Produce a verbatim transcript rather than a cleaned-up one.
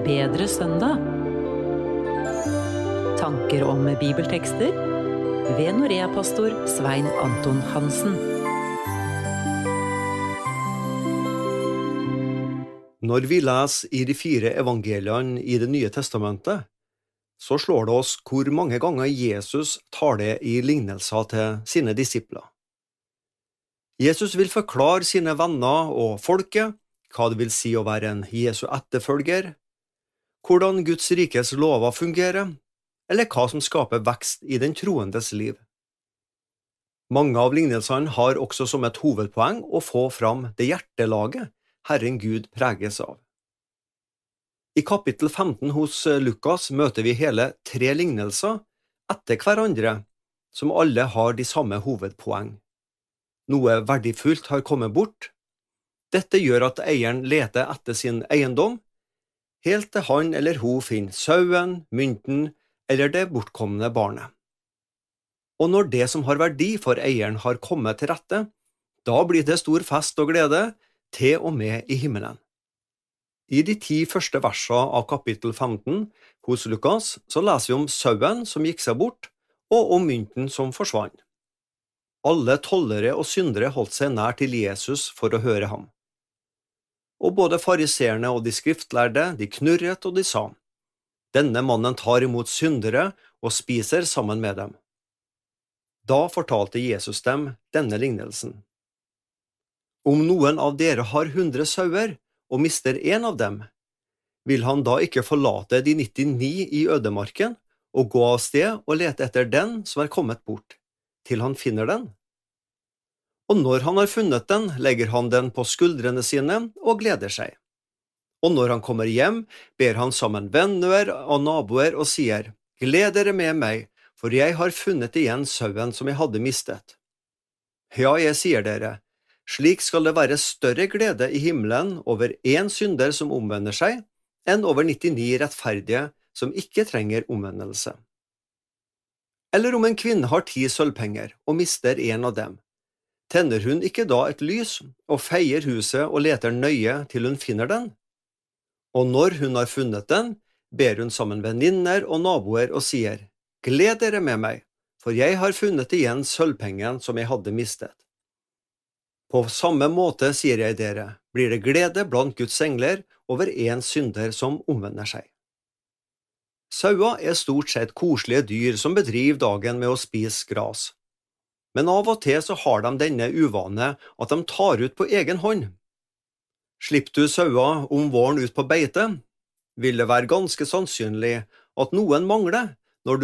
Bedre søndag. Tanker om bibeltekster ved Norea-pastor Svein Anton Hansen. Når vi leser i de fire evangeliene i det nye testamentet, så slår det oss hvor mange ganger Jesus tar det i lignelser til sine disipler. Jesus vil forklare sine venner og folket hva det vil si å være en Jesu etterfølger, hvordan Guds rikes lover fungerer, eller hva som skaper vekst i den troendes liv. Mange av lignelsene har også som et hovedpoeng å få fram det hjertelaget Herren Gud preges av. I kapittel femten hos Lukas møter vi hele tre lignelser etter hverandre, som alle har de samme hovedpoeng. Noe verdifullt har kommet bort. Dette gjør at eieren leter etter sin eiendom, helt til han eller hun finner sauen, mynten eller det bortkomne barnet. Og når det som har verdi for eieren har kommet til rette, da blir det stor fest og glede, til og med i himmelen. I de ti første versene av kapittel femten hos Lukas så leser vi om sauen som gikk seg bort, og om mynten som forsvant. Alle tollere og syndere holdt seg nær til Jesus for å høre ham. Og både fariseerne og de skriftlærde, de knurret og de sa, «Denne mannen tar imot syndere og spiser sammen med dem». Da fortalte Jesus dem denne lignelsen. Om noen av dere har hundre sauer, og mister en av dem, vil han da ikke forlate de nittini i ødemarken, og gå av sted og lete etter den som er kommet bort, til han finner den? Og når han har funnet den, legger han den på skuldrene sine og gleder seg. Og når han kommer hjem, ber han sammen venner og naboer og sier, «Gled dere med meg, for jeg har funnet igjen sauen som jeg hadde mistet.» Ja, jeg sier dere, slik skal det være større glede i himmelen over en synder som omvender seg, enn over nittini rettferdige som ikke trenger omvendelse. Eller om en kvinne har ti sølvpenger og mister en av dem, tenner hun ikke da et lys og feier huset og leter nøye til hun finner den? Og når hun har funnet den, ber hun sammen venninner og naboer og sier, «Gled dere med meg, for jeg har funnet igjen sølvpengen som jeg hadde mistet.» På samme måte, sier jeg dere, blir det glede blant Guds engler over en synder som omvender seg. Saua er stort sett koselige dyr som bedriver dagen med å spise gras. Men av og til så har de denne uvane at de tar ut på egen hånd. Slipper du saua om våren ut på beite, vil det være ganske sannsynlig at noen mangler